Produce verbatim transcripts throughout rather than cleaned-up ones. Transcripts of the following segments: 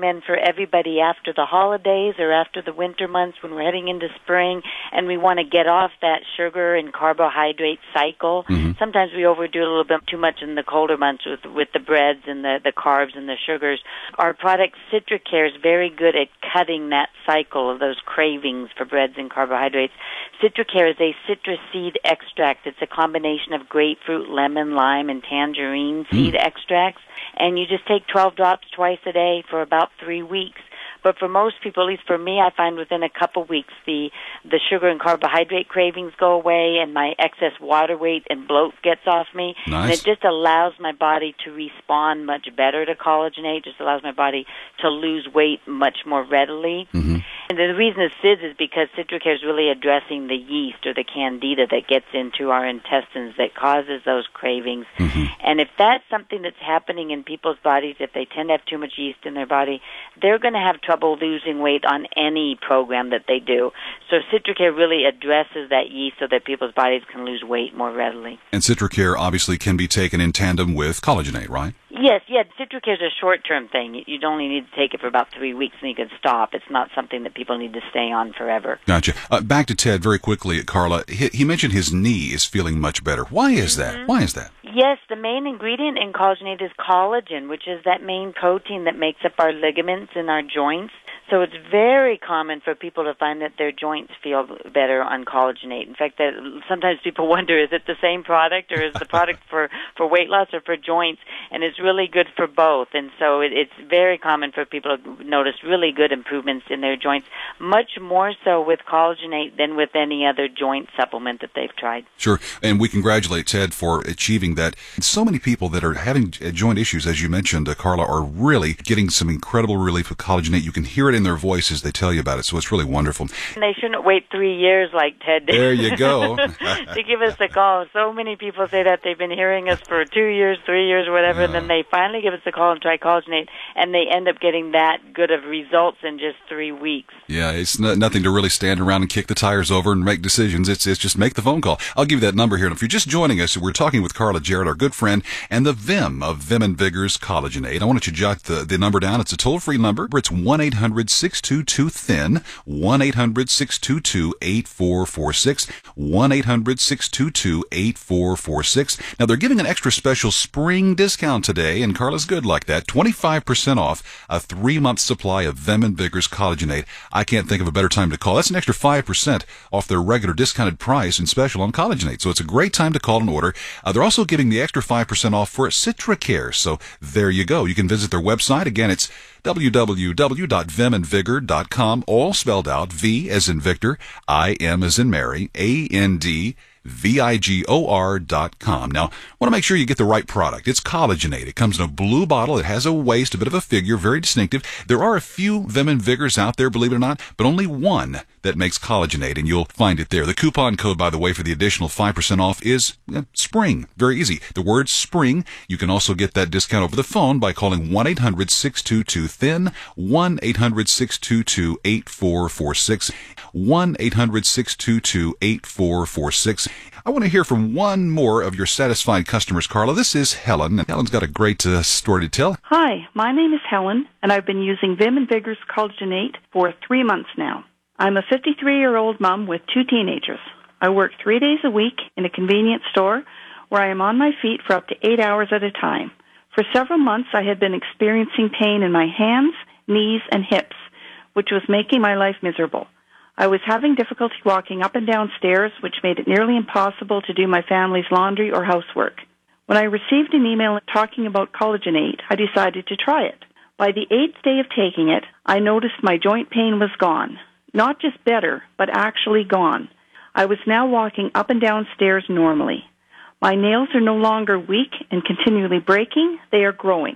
recommend for everybody after the holidays or after the winter months when we're heading into spring and we want to get off that sugar and carbohydrate cycle. Mm-hmm. Sometimes we overdo it a little bit too much in the colder months with with the breads and the, the carbs and the sugars. Our product CitraCare is very good at cutting that cycle of those cravings for breads and carbohydrates. CitraCare is a citrus seed extract. It's a combination of grapefruit, lemon, lime, and tangerine seed mm. extracts. And you just take twelve drops twice a day for about three weeks. But for most people, at least for me, I find within a couple weeks the the sugar and carbohydrate cravings go away and my excess water weight and bloat gets off me. Nice. And it just allows my body to respond much better to collagenate, just allows my body to lose weight much more readily. Mm-hmm. And the reason this is is because CitraCare is really addressing the yeast or the candida that gets into our intestines that causes those cravings. Mm-hmm. And if that's something that's happening in people's bodies, if they tend to have too much yeast in their body, they're going to have trouble losing weight on any program that they do. So CitraCare really addresses that yeast so that people's bodies can lose weight more readily. And CitraCare obviously can be taken in tandem with collagenate, right? Yes, yeah. CitraCare is a short-term thing. You'd only need to take it for about three weeks and you can stop. It's not something that people need to stay on forever. Gotcha. Uh, back to Ted very quickly, Carla. He, he mentioned his knee is feeling much better. Why is that? Mm-hmm. Why is that? Yes, the main ingredient in collagenate is collagen, which is that main protein that makes up our ligaments in our joints. So it's very common for people to find that their joints feel better on collagenate. In fact, that sometimes people wonder, is it the same product or is the product for, for weight loss or for joints? And it's really good for both. And so it, it's very common for people to notice really good improvements in their joints, much more so with collagenate than with any other joint supplement that they've tried. Sure. And we congratulate Ted for achieving that. So many people that are having joint issues, as you mentioned, uh, Carla, are really getting some incredible relief with collagenate. You can hear it in their voice as they tell you about it, so it's really wonderful. And they shouldn't wait three years like Ted did. There you go. To give us a call. So many people say that they've been hearing us for two years, three years, whatever, yeah. and then they finally give us a call and try collagenate, and they end up getting that good of results in just three weeks. Yeah, it's not, nothing to really stand around and kick the tires over and make decisions. It's it's just make the phone call. I'll give you that number here. And if you're just joining us, we're talking with Carla Jarrett, our good friend, and the Vim of Vim and Vigor's Collagenate. I want you to jot the, the number down. It's a toll-free number. It's one eight hundred six two two thin, one eight hundred six two two eight four four six, one eight hundred six two two eight four four six. Now, they're giving an extra special spring discount today, and Carla's good like that. twenty-five percent off a three-month supply of Vim and Vigor's Collagenate. I can't think of a better time to call. That's an extra five percent off their regular discounted price and special on Collagenate. So it's a great time to call and order. Uh, they're also giving the extra five percent off for CitraCare. So there you go. You can visit their website. Again, it's w w w dot vim and vigor dot com, all spelled out, V as in Victor, I M as in Mary, A N D, V I G O R dot com. Now, I want to make sure you get the right product. It's collagenate. It comes in a blue bottle. It has a waist, a bit of a figure, very distinctive. There are a few Vim and Vigors out there, believe it or not, but only one that makes collagenate, and you'll find it there. The coupon code, by the way, for the additional five percent off is uh, SPRING. Very easy. The word SPRING. You can also get that discount over the phone by calling one eight hundred six two two thin, one eight hundred six two two eight four four six, one eight hundred six two two eight four four six. I want to hear from one more of your satisfied customers, Carla. This is Helen. Helen's got a great uh, story to tell. Hi, my name is Helen, and I've been using Vim and Vigor's Collagenate for three months now. I'm a fifty-three-year-old mom with two teenagers. I work three days a week in a convenience store where I am on my feet for up to eight hours at a time. For several months, I had been experiencing pain in my hands, knees, and hips, which was making my life miserable. I was having difficulty walking up and down stairs, which made it nearly impossible to do my family's laundry or housework. When I received an email talking about Collagenate, I decided to try it. By the eighth day of taking it, I noticed my joint pain was gone. Not just better, but actually gone. I was now walking up and down stairs normally. My nails are no longer weak and continually breaking. They are growing.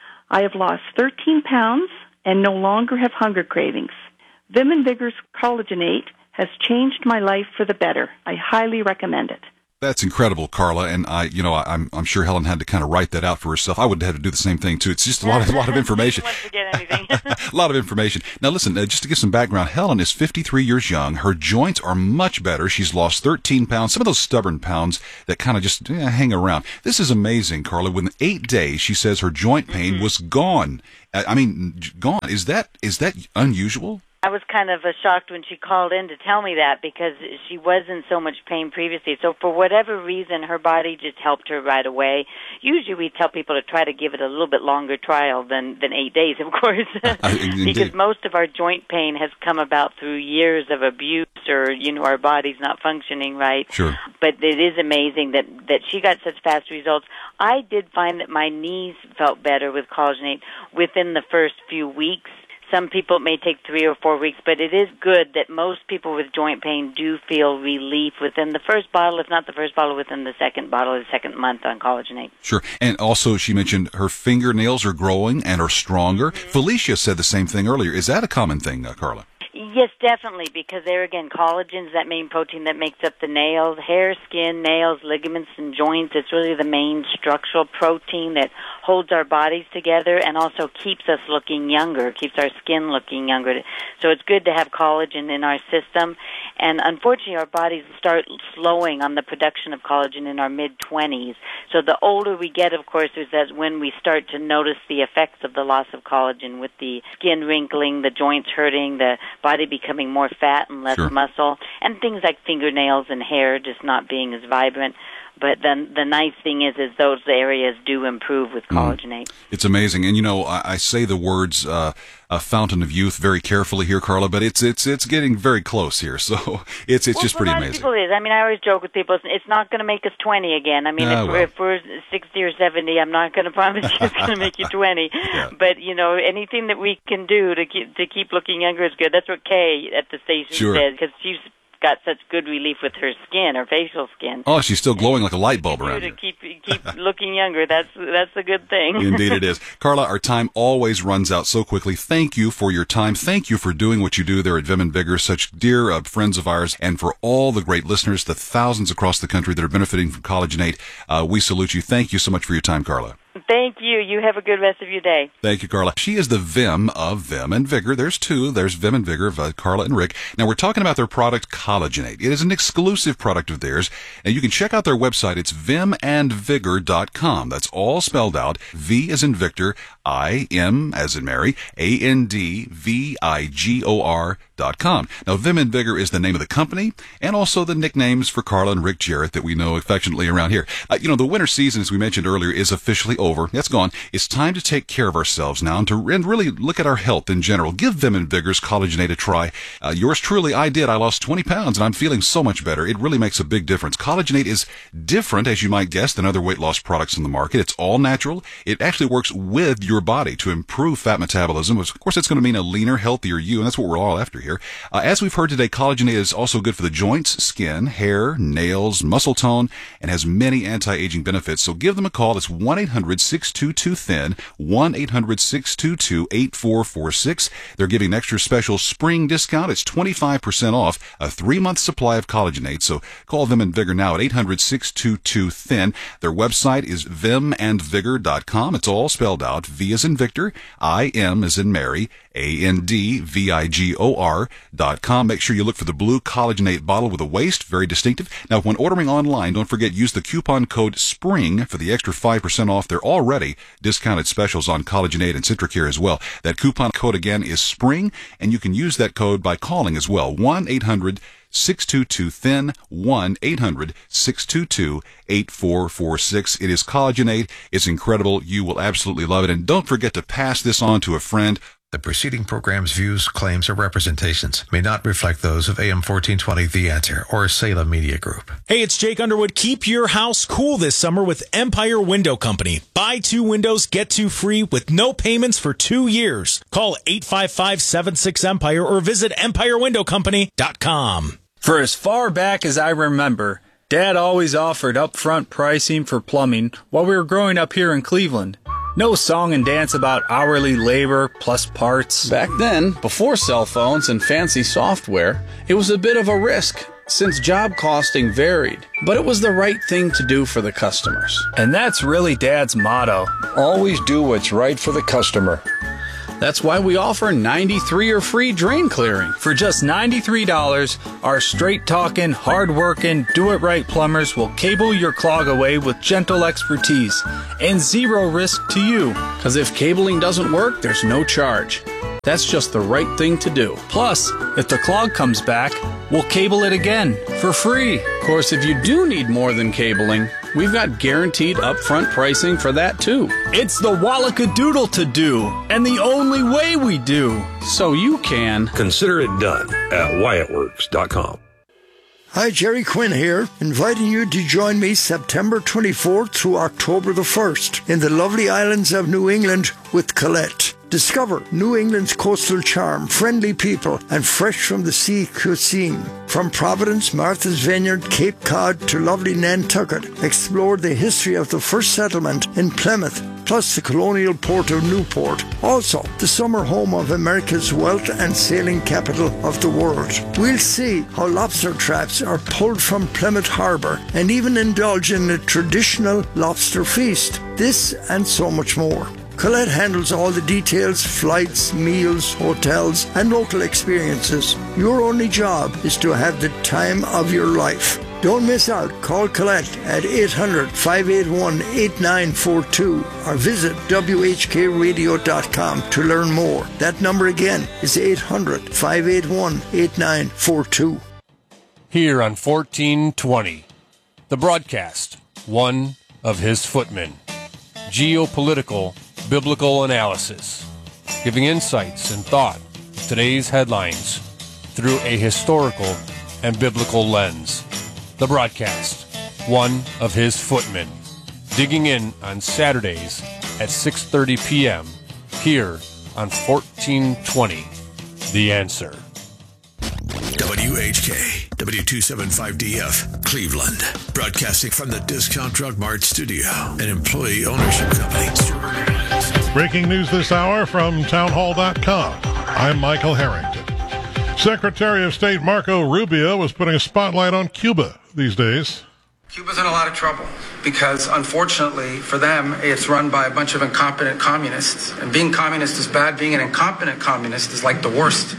I have lost thirteen pounds and no longer have hunger cravings. Vim and Vigor's Collagenate has changed my life for the better. I highly recommend it. That's incredible, Carla. And I, you know, I, I'm I'm sure Helen had to kind of write that out for herself. I would have to do the same thing too. It's just a lot of a lot of information. She didn't want to forget anything. A lot of information. Now, listen, uh, just to give some background, Helen is fifty-three years young. Her joints are much better. She's lost thirteen pounds. Some of those stubborn pounds that kind of just eh, hang around. This is amazing, Carla. Within eight days, she says her joint pain mm-hmm. was gone. I, I mean, gone. Is that is that unusual? I was kind of uh, shocked when she called in to tell me that because she was in so much pain previously. So for whatever reason, her body just helped her right away. Usually we tell people to try to give it a little bit longer trial than, than eight days, of course, because most of our joint pain has come about through years of abuse or, you know, our body's not functioning right. Sure. But it is amazing that, that she got such fast results. I did find that my knees felt better with Collagenate within the first few weeks. Some people it may take three or four weeks, but it is good that most people with joint pain do feel relief within the first bottle, if not the first bottle, within the second bottle or the second month on Collagenate. Sure. And also she mentioned her fingernails are growing and are stronger. Mm-hmm. Felicia said the same thing earlier. Is that a common thing, uh, Carla? Yes, definitely, because there again, collagen is that main protein that makes up the nails, hair, skin, nails, ligaments, and joints. It's really the main structural protein that holds our bodies together and also keeps us looking younger, keeps our skin looking younger. So it's good to have collagen in our system. And unfortunately, our bodies start slowing on the production of collagen in our mid-twenties. So the older we get, of course, is that when we start to notice the effects of the loss of collagen with the skin wrinkling, the joints hurting, the body becoming more fat and less sure. muscle, and things like fingernails and hair just not being as vibrant. But then the nice thing is, is those areas do improve with Collagenate. Mm. It's amazing, and you know, I, I say the words uh, "a fountain of youth" very carefully here, Carla, but it's it's it's getting very close here, so it's it's well, just pretty amazing. People is. I mean, I always joke with people, it's not going to make us twenty again. I mean, uh, if, well. we're, if we're sixty or seventy, I'm not going to promise you it's going to make you twenty. Yeah. But you know, anything that we can do to keep to keep looking younger is good. That's what Kay at the station sure. said, because she's got such good relief with her skin, her facial skin. Oh, she's still glowing like a light bulb around to here. keep keep looking younger. That's that's a good thing. Indeed it is. Carla, our time always runs out so quickly. Thank you for your time. Thank you for doing what you do there at Vim and Vigor, such dear uh, friends of ours, and for all the great listeners, the thousands across the country that are benefiting from Collagenate. Uh, we salute you. Thank you so much for your time, Carla. Thank you. You have a good rest of your day. Thank you, Carla. She is the Vim of Vim and Vigor. There's two. There's Vim and Vigor of uh, Carla and Rick. Now, we're talking about their product, Collagenate. It is an exclusive product of theirs, and you can check out their website. It's vim and vigor dot com. That's all spelled out. V as in Victor, I, M as in Mary, A N D V I G O R dot com. Now, Vim and Vigor is the name of the company, and also the nicknames for Carla and Rick Jarrett that we know affectionately around here. Uh, you know, the winter season, as we mentioned earlier, is officially over. That's gone. It's time to take care of ourselves now and to and really look at our health in general. Give Vim and Vigor's Collagenate a try. Uh, yours truly, I did. I lost twenty pounds, and I'm feeling so much better. It really makes a big difference. Collagenate is different, as you might guess, than other weight loss products in the market. It's all natural. It actually works with your body to improve fat metabolism. Of course, it's going to mean a leaner, healthier you, and that's what we're all after here. Uh, as we've heard today, Collagenate is also good for the joints, skin, hair, nails, muscle tone, and has many anti-aging benefits. So give them a call. It's one eight hundred six two two thin, one eight hundred six two two eight four four six. They're giving an extra special spring discount. It's twenty-five percent off a three-month supply of Collagenate. So call Vim and Vigor now at eight hundred six two two thin. Their website is vim and vigor dot com. It's all spelled out. V as in Victor, I, M as in Mary, A N D V I G O R dot com. Make sure you look for the blue Collagenate bottle with a waist. Very distinctive. Now, when ordering online, don't forget, use the coupon code SPRING for the extra five percent off. They're already discounted specials on Collagenate and Citracare as well. That coupon code again is SPRING, and you can use that code by calling as well. one eight hundred six two two thin, one eight hundred six two two eight four four six. It is Collagenate. It's incredible. You will absolutely love it. And don't forget to pass this on to a friend. The preceding program's views, claims, or representations may not reflect those of A M fourteen twenty The Answer or Salem Media Group. Hey, it's Jake Underwood. Keep your house cool this summer with Empire Window Company. Buy two windows, get two free with no payments for two years. Call eight five five, seven six, EMPIRE or visit empire window company dot com. For as far back as I remember, Dad always offered upfront pricing for plumbing while we were growing up here in Cleveland. No song and dance about hourly labor plus parts. Back then, before cell phones and fancy software, it was a bit of a risk. since job costing varied, but it was the right thing to do for the customers. And that's really Dad's motto. Always do what's right for the customer. That's why we offer ninety-three or free drain clearing. For just ninety-three dollars, our straight-talking, hard-working, do-it-right plumbers will cable your clog away with gentle expertise and zero risk to you. Because if cabling doesn't work, there's no charge. That's just the right thing to do. Plus, if the clog comes back, we'll cable it again for free. Of course, if you do need more than cabling, we've got guaranteed upfront pricing for that too. It's the Wallacadoodle to do, and the only way we do. So you can consider it done at Wyatt Works dot com. Hi, Jerry Quinn here, inviting you to join me September twenty-fourth through October the first in the lovely islands of New England with Colette. Discover New England's coastal charm, friendly people, and fresh-from-the-sea cuisine. From Providence, Martha's Vineyard, Cape Cod to lovely Nantucket, explore the history of the first settlement in Plymouth, plus the colonial port of Newport. Also, the summer home of America's wealth and sailing capital of the world. We'll see how lobster traps are pulled from Plymouth Harbour and even indulge in a traditional lobster feast. This and so much more. Colette handles all the details, flights, meals, hotels, and local experiences. Your only job is to have the time of your life. Don't miss out. Call Colette at eight hundred, five eight one, eight nine four two or visit W H K radio dot com to learn more. That number again is eight hundred, five eight one, eight nine four two. Here on fourteen twenty, the broadcast, one of his footmen. Geopolitical biblical analysis, giving insights and thought of today's headlines through a historical and biblical lens. The broadcast, one of his footmen, digging in on Saturdays at six thirty p.m. here on fourteen twenty, The Answer. W H K, W two seventy-five D F, Cleveland. Broadcasting from the Discount Drug Mart studio, an employee ownership company. Breaking news this hour from townhall dot com. I'm Michael Harrington. Secretary of State Marco Rubio was putting a spotlight on Cuba these days. Cuba's in a lot of trouble because, unfortunately, for them, it's run by a bunch of incompetent communists. And being communist is bad. Being an incompetent communist is like the worst.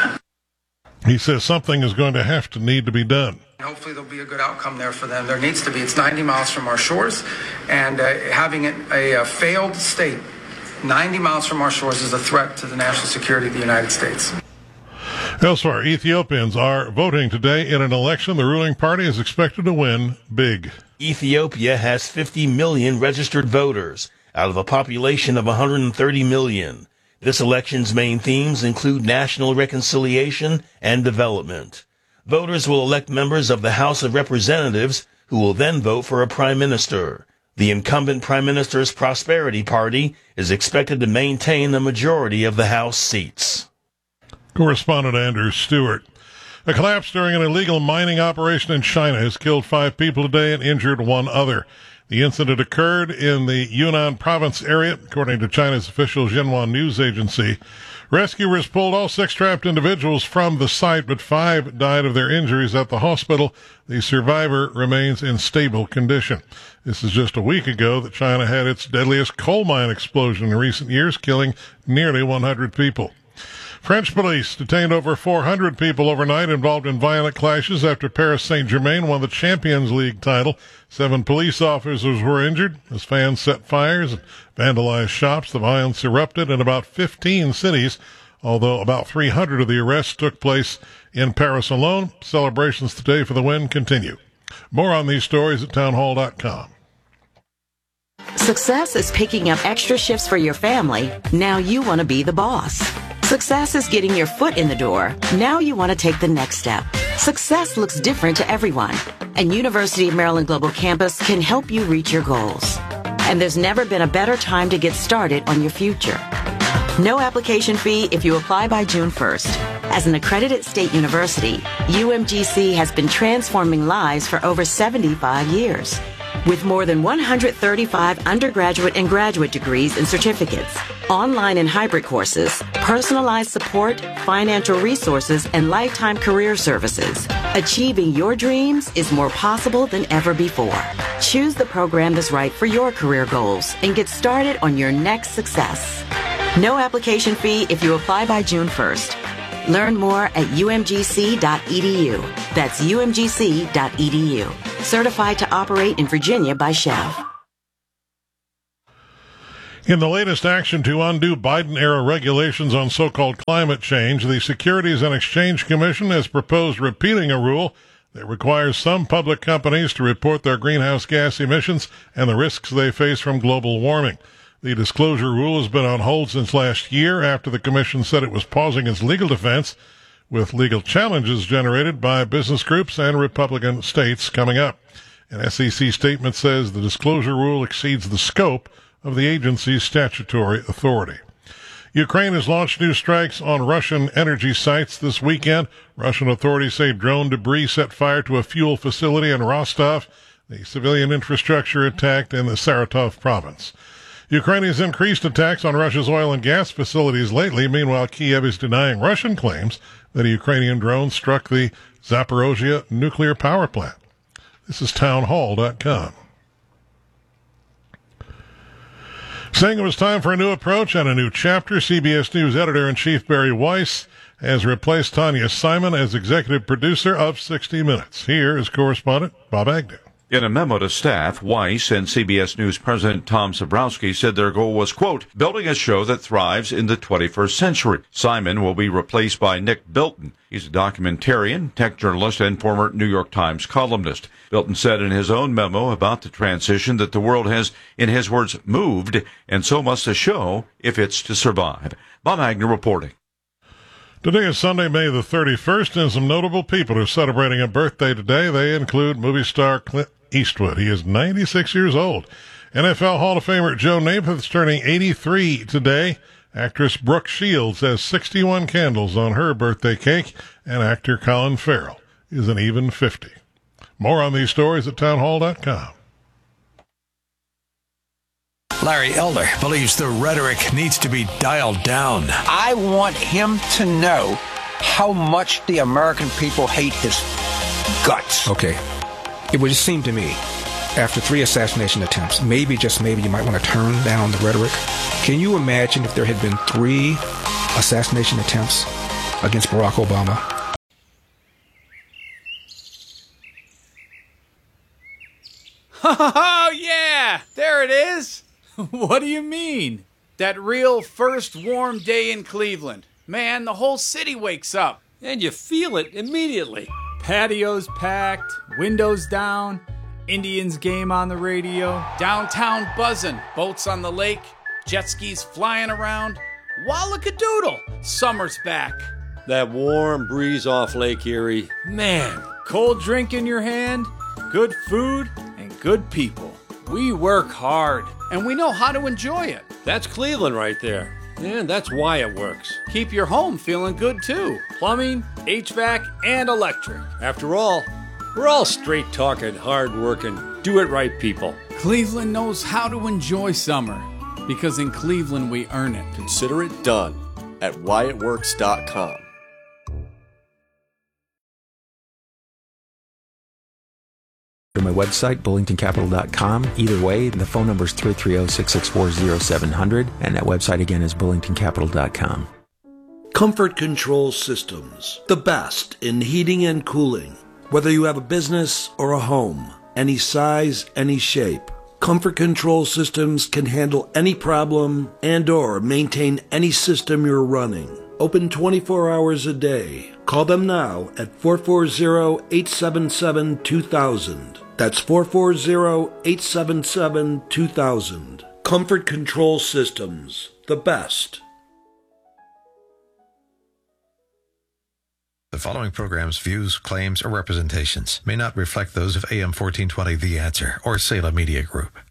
He says something is going to have to need to be done. Hopefully there'll be a good outcome there for them. There needs to be. It's ninety miles from our shores, and uh, having it a, a failed state ninety miles from our shores is a threat to the national security of the United States. Elsewhere, Ethiopians are voting today in an election the ruling party is expected to win big. Ethiopia has fifty million registered voters out of a population of one hundred thirty million. This election's main themes include national reconciliation and development. Voters will elect members of the House of Representatives, who will then vote for a prime minister. The incumbent prime minister's Prosperity Party is expected to maintain the majority of the House seats. Correspondent Andrew Stewart. A collapse during an illegal mining operation in China has killed five people today and injured one other. The incident occurred in the Yunnan province area, according to China's official Xinhua news agency. Rescuers pulled all six trapped individuals from the site, but five died of their injuries at the hospital. The survivor remains in stable condition. This is just a week ago that China had its deadliest coal mine explosion in recent years, killing nearly one hundred people. French police detained over four hundred people overnight involved in violent clashes after Paris Saint-Germain won the Champions League title. Seven police officers were injured as fans set fires and vandalized shops. The violence erupted in about fifteen cities, although about three hundred of the arrests took place in Paris alone. Celebrations today for the win continue. More on these stories at townhall dot com. Success is picking up extra shifts for your family. Now you want to be the boss. Success is getting your foot in the door. Now you want to take the next step. Success looks different to everyone, and University of Maryland Global Campus can help you reach your goals. And there's never been a better time to get started on your future. No application fee if you apply by June first. As an accredited state university, U M G C has been transforming lives for over seventy-five years. With more than one hundred thirty-five undergraduate and graduate degrees and certificates, online and hybrid courses, personalized support, financial resources, and lifetime career services, Achieving your dreams is more possible than ever before. Choose the program that's right for your career goals and get started on your next success. No application fee if you apply by June first. Learn more at u m g c dot e d u. That's u m g c dot e d u. Certified to operate in Virginia by Chev. In the latest action to undo Biden-era regulations on so-called climate change, the Securities and Exchange Commission has proposed repealing a rule that requires some public companies to report their greenhouse gas emissions and the risks they face from global warming. The disclosure rule has been on hold since last year after the commission said it was pausing its legal defense, with legal challenges generated by business groups and Republican states coming up. An S E C statement says the disclosure rule exceeds the scope of the agency's statutory authority. Ukraine has launched new strikes on Russian energy sites this weekend. Russian authorities say drone debris set fire to a fuel facility in Rostov, the civilian infrastructure attacked in the Saratov province. Ukraine has increased attacks on Russia's oil and gas facilities lately. Meanwhile, Kiev is denying Russian claims that a Ukrainian drone struck the Zaporozhye nuclear power plant. This is townhall dot com. Saying it was time for a new approach and a new chapter, C B S News editor-in-chief Barry Weiss has replaced Tanya Simon as executive producer of sixty minutes. Here is correspondent Bob Agnew. In a memo to staff, Weiss and C B S News President Tom Zabrowski said their goal was, quote, building a show that thrives in the twenty-first century. Simon will be replaced by Nick Bilton. He's a documentarian, tech journalist, and former New York Times columnist. Bilton said in his own memo about the transition that the world has, in his words, moved, and so must the show if it's to survive. Bob Agnew reporting. Today is Sunday, May the thirty-first, and some notable people are celebrating a birthday today. They include movie star Clint Eastwood. He is ninety-six years old. N F L Hall of Famer Joe Namath is turning eighty-three today. Actress Brooke Shields has sixty-one candles on her birthday cake, and actor Colin Farrell is an even fifty. More on these stories at townhall dot com. Larry Elder believes the rhetoric needs to be dialed down. I want him to know how much the American people hate his guts. Okay. It would just seem to me, after three assassination attempts, maybe, just maybe, you might want to turn down the rhetoric. Can you imagine if there had been three assassination attempts against Barack Obama? Oh, yeah! There it is! What do you mean? That real first warm day in Cleveland. Man, the whole city wakes up. And you feel it immediately. Patios packed, windows down, Indians game on the radio, downtown buzzing, boats on the lake, jet skis flying around. Wallakadoodle, summer's back. That warm breeze off Lake Erie. Man. Cold drink in your hand, good food, and good people. We work hard, and we know how to enjoy it. That's Cleveland right there. And that's why it works. Keep your home feeling good, too. Plumbing, H V A C, and electric. After all, we're all straight-talking, hard-working, do-it-right people. Cleveland knows how to enjoy summer, because in Cleveland we earn it. Consider it done at wyatt works dot com. To my website, bullington capital dot com. Either way, the phone number is three three zero, six six four, zero seven zero zero, and that website again is bullington capital dot com. Comfort Control Systems, the best in heating and cooling. Whether you have a business or a home, any size, any shape, Comfort Control Systems can handle any problem and or maintain any system you're running. Open twenty-four hours a day. Call them now at four four zero, eight seven seven, two thousand. That's four four zero, eight seven seven, two thousand. Comfort Control Systems, the best. The following program's views, claims, or representations may not reflect those of A M fourteen twenty The Answer or Salem Media Group.